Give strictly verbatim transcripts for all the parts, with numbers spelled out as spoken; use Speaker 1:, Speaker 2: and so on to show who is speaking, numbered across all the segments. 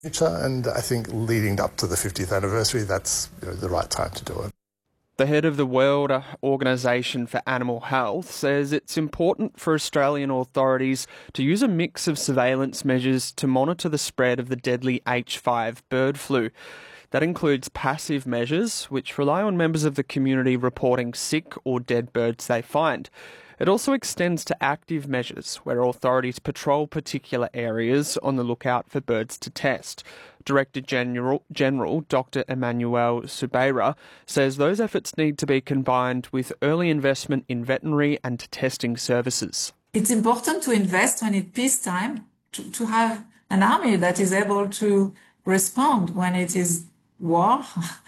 Speaker 1: And I think leading up to the fiftieth anniversary, that's you know, the right time to do it.
Speaker 2: The head of the World Organisation for Animal Health says it's important for Australian authorities to use a mix of surveillance measures to monitor the spread of the deadly H five bird flu. That includes passive measures, which rely on members of the community reporting sick or dead birds they find. It also extends to active measures, where authorities patrol particular areas on the lookout for birds to test. Director General, General Doctor Emmanuel Subeira says those efforts need to be combined with early investment in veterinary and testing services.
Speaker 3: It's important to invest when it's peacetime, to, to have an army that is able to respond when it is war,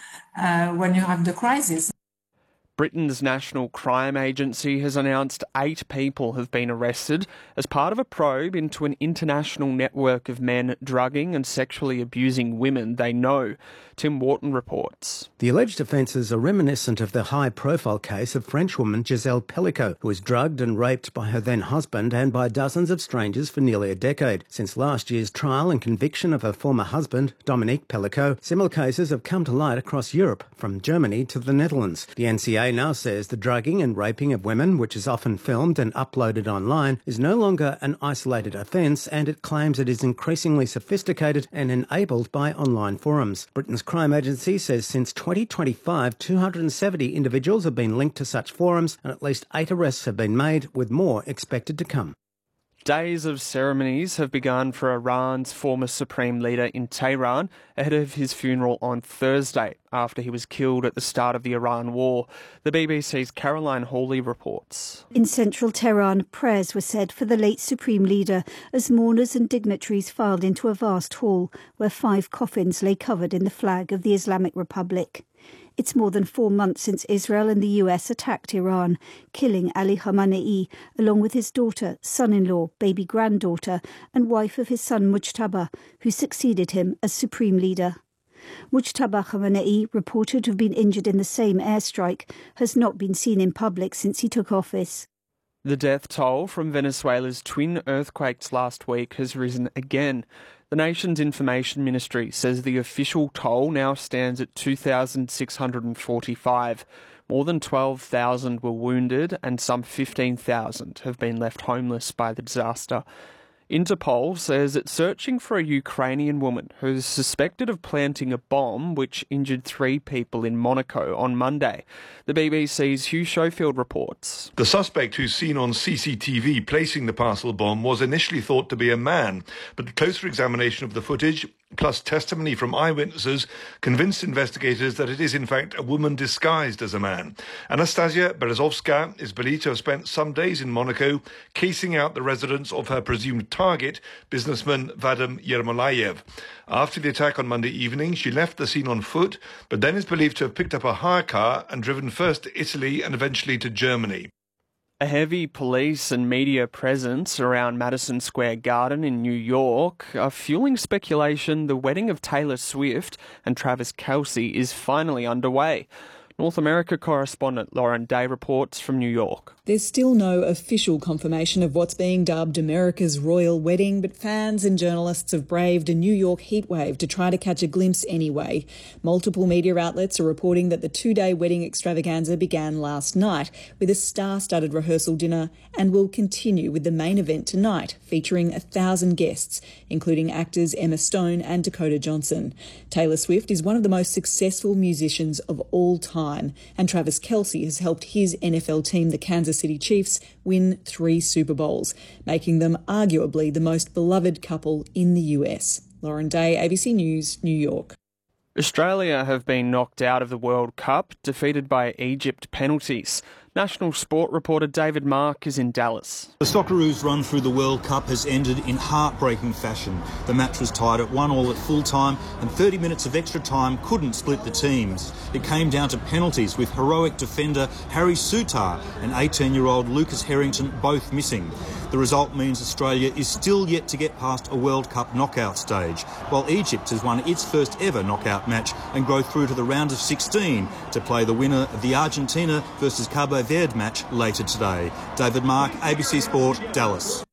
Speaker 3: uh, when you have the crisis.
Speaker 2: Britain's National Crime Agency has announced eight people have been arrested as part of a probe into an international network of men drugging and sexually abusing women they know. Tim Wharton reports.
Speaker 4: The alleged offences are reminiscent of the high-profile case of Frenchwoman Giselle Pellicot, who was drugged and raped by her then-husband and by dozens of strangers for nearly a decade. Since last year's trial and conviction of her former husband, Dominique Pellicot, similar cases have come to light across Europe, from Germany to the Netherlands. The N C A now says the drugging and raping of women, which is often filmed and uploaded online, is no longer an isolated offence, and it claims it is increasingly sophisticated and enabled by online forums. Britain's crime agency says since twenty twenty-five, two hundred seventy individuals have been linked to such forums, and at least eight arrests have been made, with more expected to come.
Speaker 2: Days of ceremonies have begun for Iran's former supreme leader in Tehran ahead of his funeral on Thursday after he was killed at the start of the Iran war. The B B C's Caroline Hawley reports.
Speaker 5: In central Tehran, prayers were said for the late supreme leader as mourners and dignitaries filed into a vast hall where five coffins lay covered in the flag of the Islamic Republic. It's more than four months since Israel and the U S attacked Iran, killing Ali Khamenei, along with his daughter, son-in-law, baby granddaughter, and wife of his son Mujtaba, who succeeded him as supreme leader. Mujtaba Khamenei, reported to have been injured in the same airstrike, has not been seen in public since he took office.
Speaker 2: The death toll from Venezuela's twin earthquakes last week has risen again. The nation's information ministry says the official toll now stands at two thousand six hundred forty-five. More than twelve thousand were wounded and some fifteen thousand have been left homeless by the disaster. Interpol says it's searching for a Ukrainian woman who's suspected of planting a bomb which injured three people in Monaco on Monday. The B B C's Hugh Schofield reports.
Speaker 6: The suspect, who's seen on C C T V placing the parcel bomb, was initially thought to be a man, but closer examination of the footage, plus testimony from eyewitnesses, convinced investigators that it is in fact a woman disguised as a man. Anastasia Berezovska is believed to have spent some days in Monaco casing out the residence of her presumed target, businessman Vadim Yermolayev. After the attack on Monday evening, she left the scene on foot, but then is believed to have picked up a hire car and driven first to Italy and eventually to Germany.
Speaker 2: A heavy police and media presence around Madison Square Garden in New York are fueling speculation the wedding of Taylor Swift and Travis Kelce is finally underway. North America correspondent Lauren Day reports from New York.
Speaker 7: There's still no official confirmation of what's being dubbed America's royal wedding, but fans and journalists have braved a New York heatwave to try to catch a glimpse anyway. Multiple media outlets are reporting that the two-day wedding extravaganza began last night with a star-studded rehearsal dinner and will continue with the main event tonight, featuring a thousand guests, including actors Emma Stone and Dakota Johnson. Taylor Swift is one of the most successful musicians of all time, and Travis Kelce has helped his N F L team, the Kansas City Chiefs, win three Super Bowls, making them arguably the most beloved couple in the U S. Lauren Day, A B C News, New York.
Speaker 2: Australia have been knocked out of the World Cup, defeated by Egypt penalties. National Sport reporter David Mark is in Dallas.
Speaker 8: The Socceroos' run through the World Cup has ended in heartbreaking fashion. The match was tied at one all at full time, and thirty minutes of extra time couldn't split the teams. It came down to penalties, with heroic defender Harry Souttar and eighteen-year-old Lucas Harrington both missing. The result means Australia is still yet to get past a World Cup knockout stage, while Egypt has won its first ever knockout match and go through to the round of sixteen to play the winner of the Argentina versus Cabo Verde match later today. David Mark, A B C Sport, Dallas.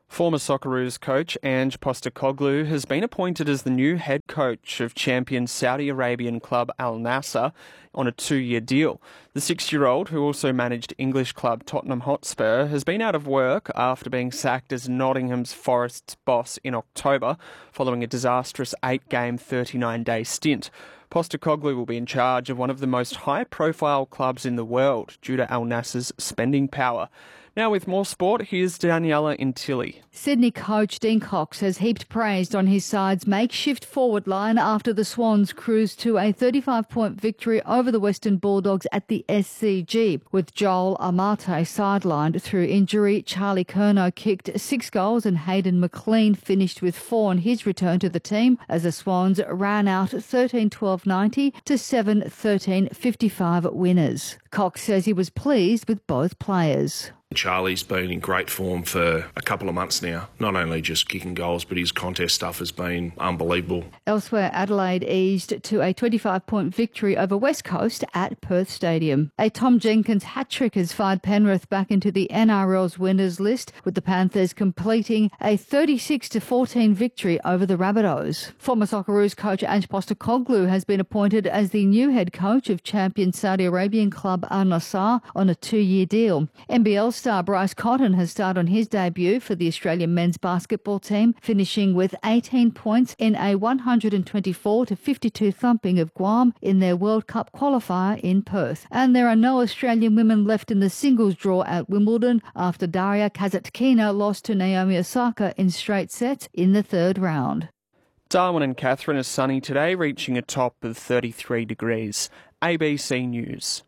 Speaker 2: Former Socceroos coach Ange Postecoglou has been appointed as the new head coach of champion Saudi Arabian club Al Nassr on a two-year deal. The six-year-old, who also managed English club Tottenham Hotspur, has been out of work after being sacked as Nottingham's Forest's boss in October, following a disastrous eight-game, thirty-nine day stint. Postecoglou will be in charge of one of the most high-profile clubs in the world due to Al Nassr's spending power. Now with more sport, here's Daniela Intilli.
Speaker 9: Sydney coach Dean Cox has heaped praise on his side's makeshift forward line after the Swans cruised to a thirty-five point victory over the Western Bulldogs at the S C G. With Joel Amate sidelined through injury, Charlie Curnow kicked six goals and Hayden McLean finished with four on his return to the team as the Swans ran out thirteen twelve ninety to seven thirteen fifty-five winners. Cox says he was pleased with both players.
Speaker 10: Charlie's been in great form for a couple of months now. Not only just kicking goals, but his contest stuff has been unbelievable.
Speaker 9: Elsewhere, Adelaide eased to a twenty-five point victory over West Coast at Perth Stadium. A Tom Jenkins hat-trick has fired Penrith back into the N R L's winners list, with the Panthers completing a thirty-six to fourteen victory over the Rabbitohs. Former Socceroos coach Ange Postecoglou has been appointed as the new head coach of champion Saudi Arabian club Al Nassr on a two-year deal. N B L star Bryce Cotton has started on his debut for the Australian men's basketball team, finishing with eighteen points in a one twenty-four to fifty-two thumping of Guam in their World Cup qualifier in Perth. And there are no Australian women left in the singles draw at Wimbledon after Daria Kasatkina lost to Naomi Osaka in straight sets in the third round.
Speaker 2: Darwin and Katherine are sunny today, reaching a top of thirty-three degrees. A B C News.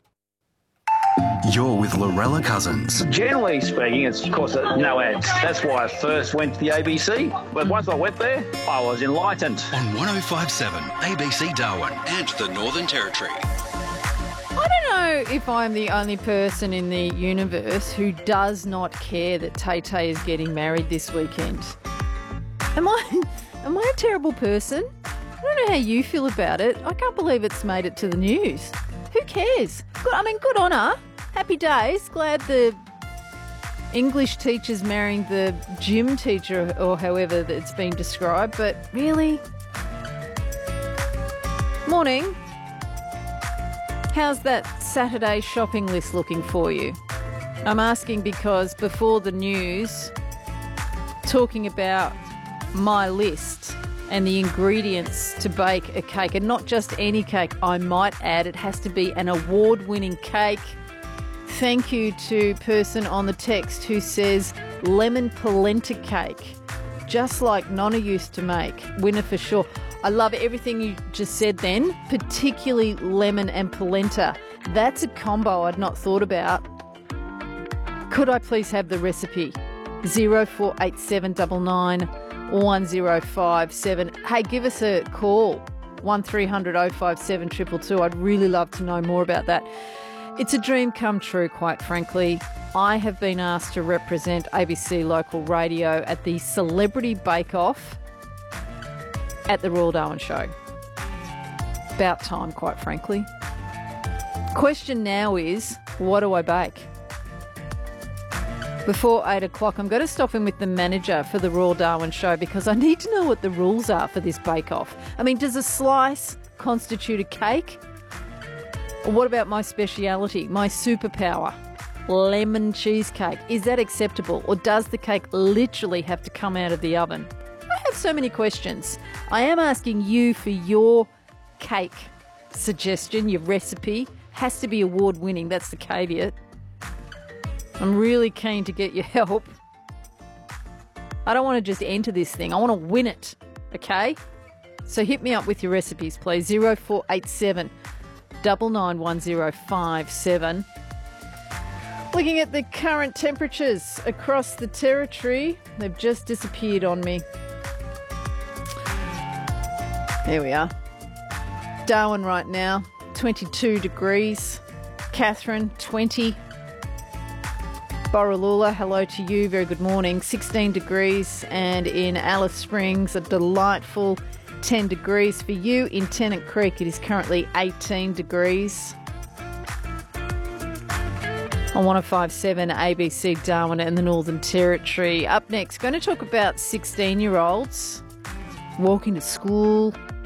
Speaker 11: You're with Lorella Cousins.
Speaker 12: Generally speaking, it's of course no ads. That's why I first went to the A B C. But once I went there, I was enlightened.
Speaker 11: On one oh five point seven, A B C Darwin and the Northern Territory.
Speaker 13: I don't know if I'm the only person in the universe who does not care that Tay-Tay is getting married this weekend. Am I, am I a terrible person? I don't know how you feel about it. I can't believe it's made it to the news. Who cares? Good, I mean, good on her. Happy days. Glad the English teacher's marrying the gym teacher or however that's been described, but really? Morning. How's that Saturday shopping list looking for you? I'm asking because before the news, talking about my list and the ingredients to bake a cake, and not just any cake, I might add, it has to be an award-winning cake. Thank you to person on the text who says lemon polenta cake, just like Nonna used to make. Winner for sure. I love everything you just said then, particularly lemon and polenta. That's a combo I'd not thought about. Could I please have the recipe? zero four eight seven nine nine one zero five seven. Hey, give us a call. one three hundred oh five seven two two two. I'd really love to know more about that. It's a dream come true, quite frankly. I have been asked to represent A B C Local Radio at the Celebrity Bake Off at the Royal Darwin Show. About time, quite frankly. Question now is, what do I bake? Before eight o'clock, I'm going to stop in with the manager for the Royal Darwin Show because I need to know what the rules are for this bake-off. I mean, does a slice constitute a cake? Or what about my speciality, my superpower, lemon cheesecake? Is that acceptable? Or does the cake literally have to come out of the oven? I have so many questions. I am asking you for your cake suggestion, your recipe. Has to be award-winning, that's the caveat. I'm really keen to get your help. I don't want to just enter this thing. I want to win it, okay? So hit me up with your recipes, please. zero four eight seven nine nine one zero five seven. Looking at the current temperatures across the territory, they've just disappeared on me. There we are. Darwin right now, twenty-two degrees. Katherine, twenty. Borroloola, hello to you, very good morning, sixteen degrees, and in Alice Springs, a delightful ten degrees for you. In Tennant Creek, it is currently eighteen degrees. I on one oh five point seven A B C Darwin and the Northern Territory. Up next, going to talk about sixteen-year-olds walking to school,